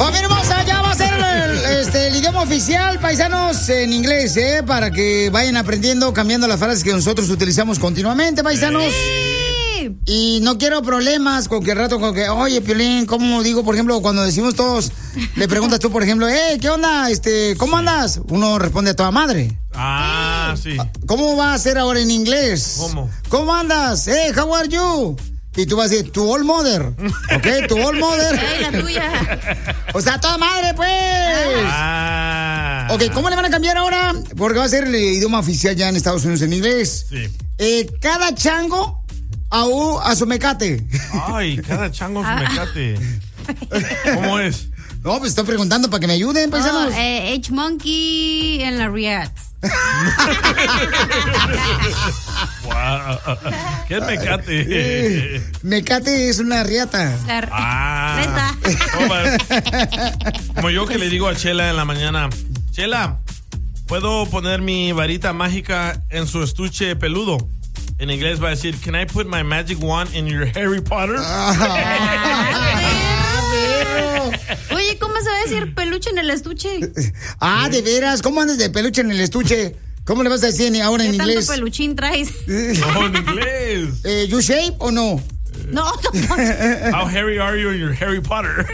Familia hermosa, ya va a ser el idioma oficial, paisanos, en inglés, para que vayan aprendiendo, cambiando las frases que nosotros utilizamos continuamente, paisanos. ¡Sí! Y no quiero problemas con que al rato, con que, oye, Piolín, ¿cómo digo? Por ejemplo, cuando decimos todos, le preguntas tú, por ejemplo, ¿qué onda? ¿Cómo andas? Uno responde a toda madre. Ah, sí. ¿Cómo va a ser ahora en inglés? ¿Cómo andas? How are you? Y tú vas a decir, tu old mother. ¿Ok? Tu old mother. La tuya. O sea, toda madre, pues. Ok, ¿cómo le van a cambiar ahora? Porque va a ser el idioma oficial ya en Estados Unidos en inglés. Sí. Cada chango a su mecate. Ay, cada chango a su mecate. ¿Cómo es? No, pues estoy preguntando para que me ayuden, paisanos. H-Monkey en la Riad. Wow. ¿Qué es mecate? Mecate es una riata. Como yo que le digo a Chela en la mañana, Chela, ¿puedo poner mi varita mágica en su estuche peludo? En inglés va a decir, can I put my magic wand in your Harry Potter? Oye, ¿cómo se va a decir peluche en el estuche? De veras, ¿cómo andas de peluche en el estuche? ¿Cómo le vas a decir ahora en inglés? ¿Qué tanto peluchín traes? No, en inglés. ¿You shape o no? No. How hairy are you in your Harry Potter?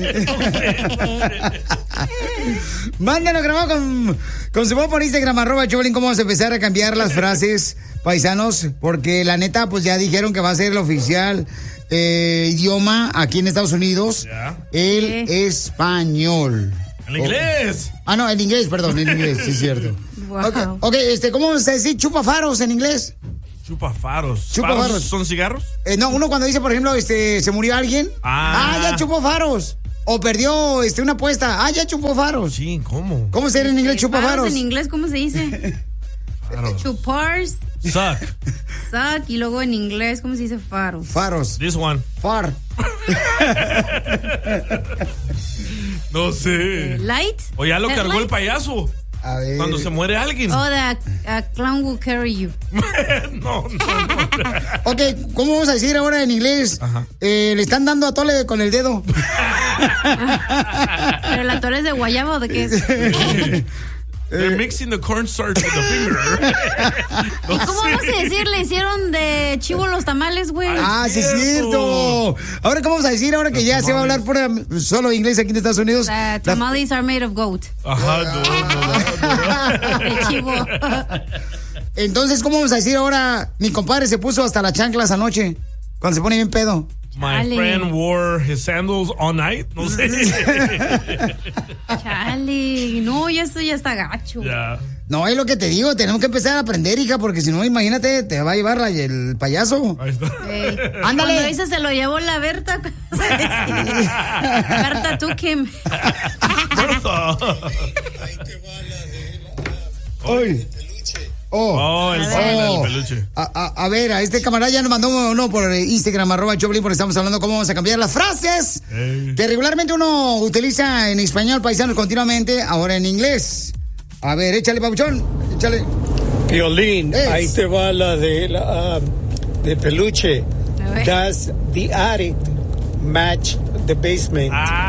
Mándanos grabado con su voz por Instagram, @Choplin, cómo vamos a empezar a cambiar las frases, paisanos, porque la neta, pues ya dijeron que va a ser el oficial idioma aquí en Estados Unidos, el español. ¿El inglés? No, el inglés, perdón, el inglés, sí es cierto. Wow. Ok, ¿cómo vamos a decir chupafaros en inglés? Chupafaros. Chupafaros. ¿Son cigarros? No, uno cuando dice, por ejemplo, se murió alguien. Ya chupó faros. O perdió una apuesta. Ya chupó faros. Sí, ¿cómo? ¿Cómo se dice en inglés chupafaros? En inglés, ¿cómo se dice? Chupars. Suck. Suck. Y luego en inglés, ¿cómo se dice faros? Faros. This one. Far. No sé. Light. O ya lo cargó el payaso. A ver. Cuando se muere alguien. The clown will carry you. No. Ok, ¿cómo vamos a decir ahora en inglés? Le están dando a tole con el dedo. ¿Pero el atole es de guayaba o de qué es? They're mixing the cornstarch with the finger. ¿Y cómo vamos a decir? Le hicieron de chivo los tamales, güey. Sí es cierto. Ahora, ¿cómo vamos a decir ahora que ya se va a hablar solo inglés aquí en Estados Unidos? Tamales are made of goat. De chivo. Entonces, ¿cómo vamos a decir ahora? Mi compadre se puso hasta las chanclas anoche, cuando se pone bien pedo. My friend wore his sandals all night. No sé. Chale. No, esto ya está gacho. Yeah. No, es lo que te digo. Tenemos que empezar a aprender, hija, porque si no, imagínate, te va a llevar el payaso. Ahí está. Ándale. Cuando dice se lo llevó la Berta. Berta took him. Hoy. El peluche. A ver, a este camarada ya nos mandó uno por Instagram, @Choplin, porque estamos hablando cómo vamos a cambiar las frases que regularmente uno utiliza en español, paisanos, continuamente, ahora en inglés. A ver, échale, papuchón, échale. Piolín, ahí te va la de peluche. Does the attic match the basement?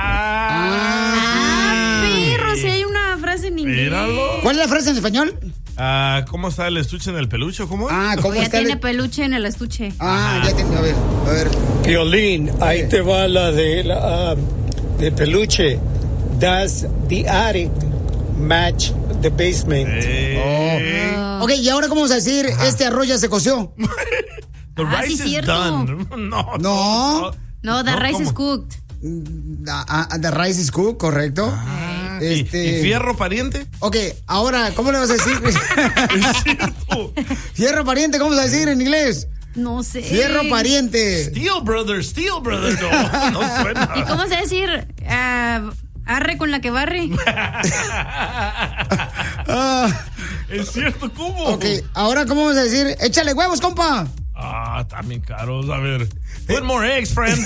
Perro, si hay una frase en inglés. Míralo. ¿Cuál es la frase en español? ¿Cómo está el estuche en el peluche? ¿Cómo? ¿Cómo ya está tiene peluche en el estuche. Ya tiene, a ver. Piolín, ahí te va la de peluche. Does the attic match the basement? Ok, y ahora cómo vamos a decir, este arroz ya se coció. The rice sí, is cierto. done. No, the rice is cooked. The rice is cooked, correcto. ¿Y fierro pariente? Ok, ahora, ¿cómo le vas a decir? Es cierto. Fierro pariente, ¿cómo vas a decir en inglés? No sé. Fierro pariente. Steel brother. No suena. ¿Y cómo se va a decir? Arre con la que barre. Es cierto, ¿cómo? Ok, ahora, ¿cómo vamos a decir? Échale huevos, compa. También caros. A ver. Put more eggs, friend.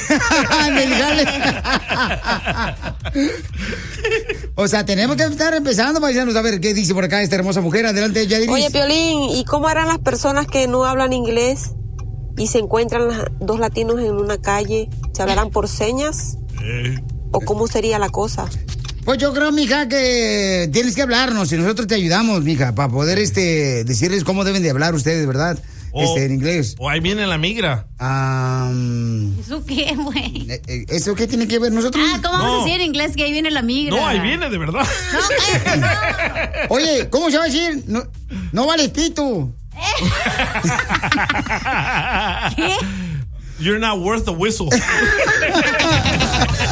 O sea, tenemos que estar empezando, paisanos, a ver qué dice por acá esta hermosa mujer. Adelante, Yadiris. Oye, Piolín, ¿y cómo harán las personas que no hablan inglés y se encuentran dos latinos en una calle? ¿Se hablarán por señas? ¿O cómo sería la cosa? Pues yo creo, mija, que tienes que hablarnos y nosotros te ayudamos, mija, para poder decirles cómo deben de hablar ustedes, ¿verdad? En inglés. O ahí viene la migra. ¿Eso qué, güey? ¿Eso qué tiene que ver nosotros? ¿Cómo vamos a decir en inglés que ahí viene la migra? No, ahí viene, de verdad. No, cállate, no. Oye, ¿cómo se va a decir? No vales pito. ¿Qué? You're not worth the whistle.